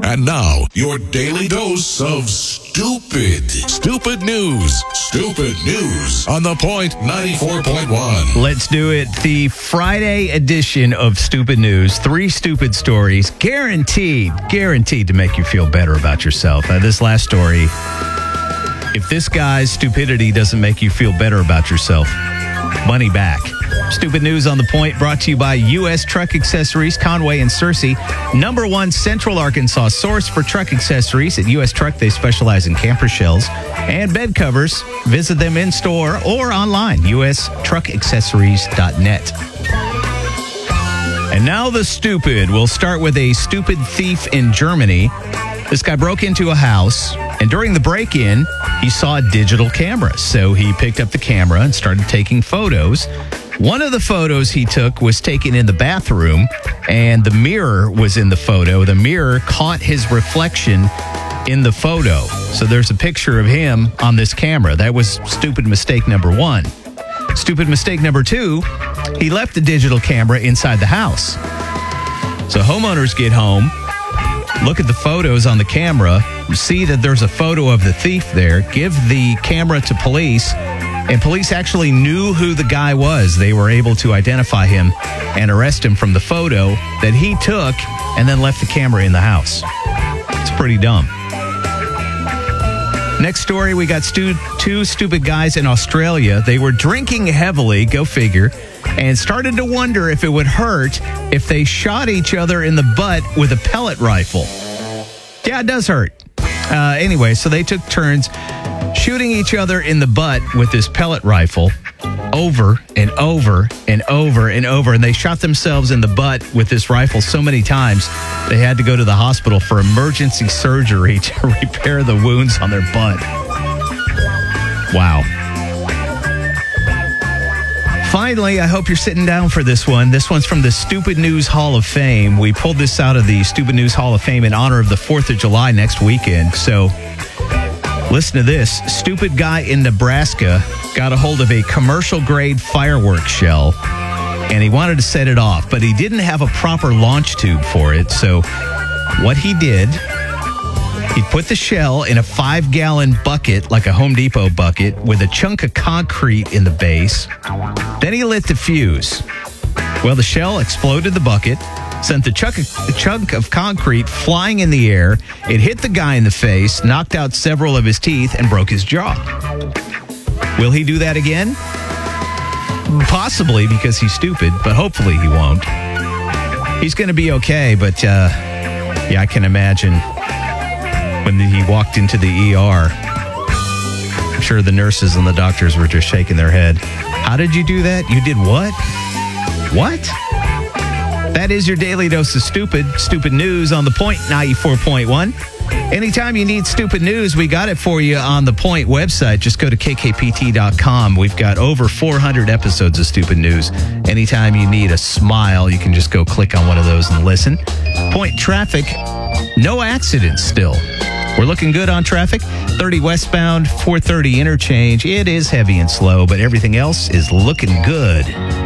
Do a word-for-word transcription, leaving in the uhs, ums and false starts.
And now, your daily dose of stupid. Stupid news. Stupid news on The Point ninety-four point one. Let's do it. The Friday edition of Stupid News. Three stupid stories, guaranteed, guaranteed to make you feel better about yourself. Uh, this last story, if this guy's stupidity doesn't make you feel better about yourself, money back. Stupid News on The Point, brought to you by U S Truck Accessories, Conway and Searcy. Number one Central Arkansas source for truck accessories. At U S Truck, they specialize in camper shells and bed covers. Visit them in store or online, U S truck accessories dot net. And now the stupid. We'll start with a stupid thief in Germany. This guy broke into a house, and during the break-in, he saw a digital camera. So he picked up the camera and started taking photos. One of the photos he took was taken in the bathroom, and the mirror was in the photo. The mirror caught his reflection in the photo. So there's a picture of him on this camera. That was stupid mistake number one. Stupid mistake number two, he left the digital camera inside the house. So homeowners get home, look at the photos on the camera, see that there's a photo of the thief there, give the camera to police, and police actually knew who the guy was. They were able to identify him and arrest him from the photo that he took and then left the camera in the house. It's pretty dumb. Next story, we got stu- two stupid guys in Australia. They were drinking heavily, go figure, and started to wonder if it would hurt if they shot each other in the butt with a pellet rifle. Yeah, it does hurt. Uh, anyway, so they took turns shooting each other in the butt with this pellet rifle over and over and over and over. And they shot themselves in the butt with this rifle so many times, they had to go to the hospital for emergency surgery to repair the wounds on their butt. Wow. Finally, I hope you're sitting down for this one. This one's from the Stupid News Hall of Fame. We pulled this out of the Stupid News Hall of Fame in honor of the fourth of July next weekend. So listen to this. Stupid guy in Nebraska got a hold of a commercial-grade fireworks shell, and he wanted to set it off, but he didn't have a proper launch tube for it. So what he did, he put the shell in a five-gallon bucket, like a Home Depot bucket, with a chunk of concrete in the base. Then he lit the fuse. Well, the shell exploded the bucket, sent the chunk, the chunk of concrete flying in the air. It hit the guy in the face, knocked out several of his teeth, and broke his jaw. Will he do that again? Possibly, because he's stupid, but hopefully he won't. He's going to be okay, but uh, yeah, I can imagine when he walked into the E R, I'm sure the nurses and the doctors were just shaking their head. How did you do that? You did what? What? That is your daily dose of stupid. Stupid news on The Point ninety-four point one. Anytime you need stupid news, we got it for you on the Point website. Just go to K K P T dot com. We've got over four hundred episodes of stupid news. Anytime you need a smile, you can just go click on one of those and listen. Point traffic, no accidents still. We're looking good on traffic. thirty westbound, four thirty interchange. It is heavy and slow, but everything else is looking good.